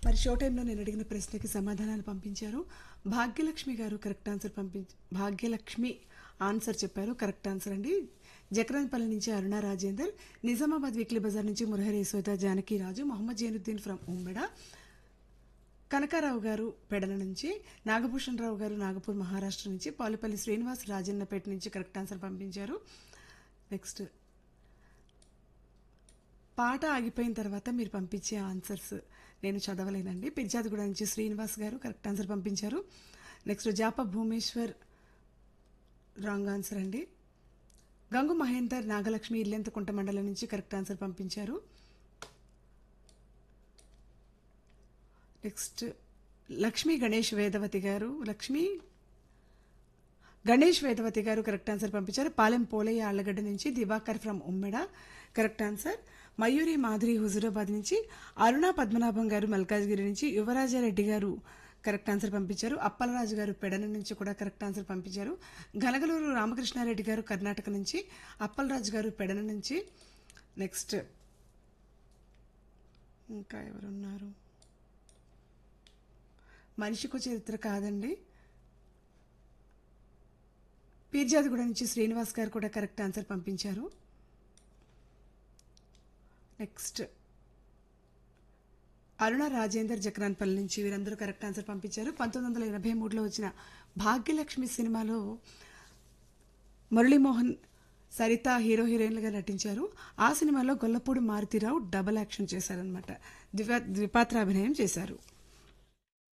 మరి షో టైంలో నేను అడిగిన ప్రశ్నకి సమాధానాలు పంపించారు. భాగ్యలక్ష్మి గారు కరెక్ట్ ఆన్సర్ భాగ్యలక్ష్మి ఆన్సర్ చెప్పారు. కరెక్ట్ ఆన్సర్ అండి. జక్రాన్పల్లి నుంచి అరుణ రాజేందర్, నిజామాబాద్ వీక్లీ బజార్ నుంచి మురహరి యశోద జానకి రాజు, మొహమ్మద్ జైనుద్దీన్ ఫ్రమ్ ఉమ్మెడ, కనకారావు గారు పెడల నుంచి, నాగభూషణ్ రావు గారు నాగపూర్ మహారాష్ట్ర నుంచి, పాలుపల్లి శ్రీనివాస్ రాజన్నపేట నుంచి కరెక్ట్ ఆన్సర్ పంపించారు. నెక్స్ట్ పాట ఆగిపోయిన తర్వాత మీరు పంపించే ఆన్సర్స్ నేను చదవలేనండి. పిజ్జాదిగూడ నుంచి శ్రీనివాస్ గారు కరెక్ట్ ఆన్సర్ పంపించారు. నెక్స్ట్ జాప భూమేశ్వర్ రాంగ్ ఆన్సర్ అండి. గంగు మహేందర్ నాగలక్ష్మి ఇల్లెంతకుంట మండలం నుంచి కరెక్ట్ ఆన్సర్ పంపించారు. నెక్స్ట్ లక్ష్మీ గణేష్ వేదవతి గారు కరెక్ట్ ఆన్సర్ పంపించారు. పాలెం పోలయ్య ఆళ్లగడ్డ నుంచి, Diwakar from Ummeda correct answer. Mayuri Madhuri Huzurabad నుంచి, అరుణ పద్మనాభం గారు మల్కాజ్గిరి నుంచి, యువరాజారెడ్డి గారు కరెక్ట్ ఆన్సర్ పంపించారు. అప్పలరాజు గారు పెడన నుంచి కూడా కరెక్ట్ ఆన్సర్ పంపించారు. గనగలూరు రామకృష్ణారెడ్డి గారు కర్ణాటక నుంచి, అప్పలరాజు గారు పెడన నుంచి. నెక్స్ట్ ఇంకా ఎవరున్నారు? మనిషికు చరిత్ర కాదండి. పీర్జాదిగూడ నుంచి శ్రీనివాస్ గారు కూడా కరెక్ట్ ఆన్సర్ పంపించారు. నెక్స్ట్ అరుణ రాజేందర్ జక్రాన్పల్లి నుంచి, వీరందరూ కరెక్ట్ ఆన్సర్ పంపించారు. 1983లో వచ్చిన భాగ్యలక్ష్మి సినిమాలో మురళీమోహన్, సరిత హీరోయిన్లుగా నటించారు. ఆ సినిమాలో గొల్లపూడి మారుతిరావు డబల్ యాక్షన్ చేశారనమాట, ద్విపాత్రాభినయం చేశారు.